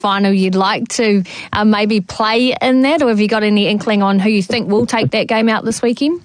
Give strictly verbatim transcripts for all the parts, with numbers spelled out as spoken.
final you'd like to uh, maybe play in that, or have you got any inkling on who you think will take that game out this weekend?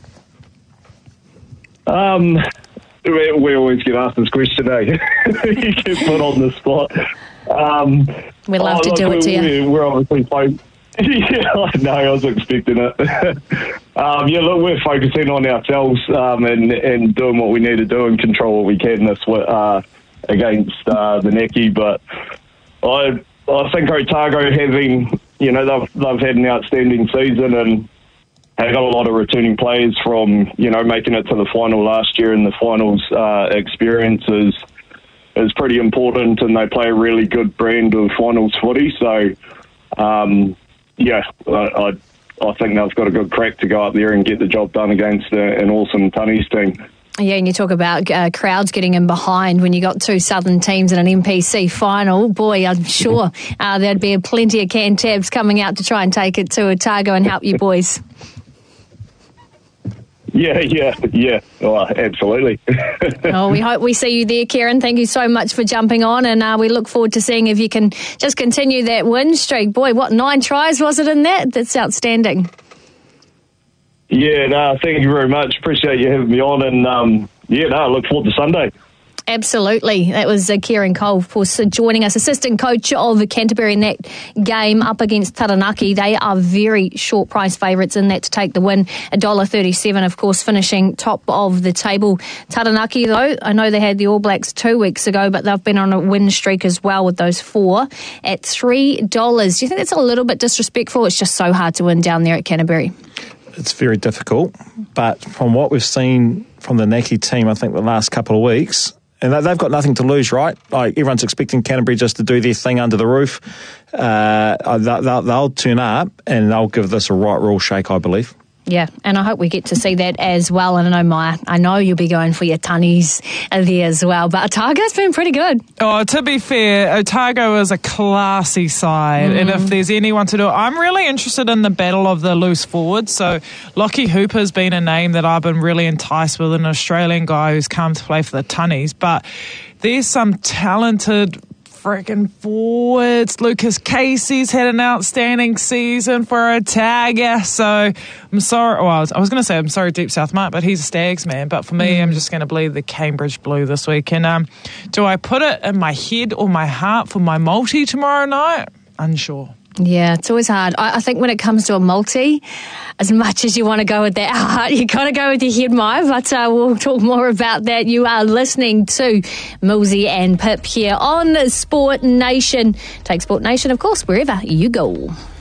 Um, we, we always get asked this question, eh? You get put on the spot. Um, We'd love oh, to look, do it to we, you. We're obviously focused. Yeah, I know, I was expecting it. um, yeah, look, we're focusing on ourselves um, and, and doing what we need to do and control what we can this uh, against uh, the Neki. But I I think Otago having, you know, they've, they've had an outstanding season and they got a lot of returning players from, you know, making it to the final last year, and the finals uh, experience is, is pretty important, and they play a really good brand of finals footy. So, um, yeah, I, I I think they've got a good crack to go up there and get the job done against a, an awesome Tunnies team. Yeah, and you talk about uh, crowds getting in behind when you got two southern teams in an N P C final. Boy, I'm sure uh, there'd be plenty of Cantabs coming out to try and take it to Otago and help you boys. Yeah, yeah, yeah. Oh, absolutely. Oh, we hope we see you there, Kieran. Thank you so much for jumping on, and uh, we look forward to seeing if you can just continue that win streak. Boy, what, nine tries was it in that? That's outstanding. Yeah, no, thank you very much. Appreciate you having me on, and um, yeah, no, I look forward to Sunday. Absolutely. That was uh, Kieran Cole, of course, uh, joining us, assistant coach of Canterbury in that game up against Taranaki. They are very short price favourites in that to take the win. one dollar thirty-seven, of course, finishing top of the table. Taranaki, though, I know they had the All Blacks two weeks ago, but they've been on a win streak as well with those four at three dollars. Do you think that's a little bit disrespectful? It's just so hard to win down there at Canterbury. It's very difficult, but from what we've seen from the Neki team, I think the last couple of weeks, and they've got nothing to lose, right? Like, everyone's expecting Canterbury just to do their thing under the roof. Uh, they'll, they'll turn up and they'll give this a right royal shake, I believe. Yeah, and I hope we get to see that as well. And I know, Maya, I know you'll be going for your tunnies there as well. But Otago's been pretty good. Oh, to be fair, Otago is a classy side. Mm. And if there's anyone to do it, I'm really interested in the battle of the loose forwards. So Lockie Hooper's been a name that I've been really enticed with, an Australian guy who's come to play for the tunnies. But there's some talented freaking forwards. Lucas Casey's had an outstanding season for Otago. So I'm sorry. Well, I was, was going to say I'm sorry, Deep South Mark, but he's a Stags man. But for me, mm. I'm just going to believe the Cambridge Blue this week. And um, do I put it in my head or my heart for my multi tomorrow night? Unsure. Yeah, it's always hard. I, I think when it comes to a multi, as much as you want to go with that heart, you got to go with your head, Maya. But uh, we'll talk more about that. You are listening to Millsy and Pip here on Sport Nation. Take Sport Nation, of course, wherever you go.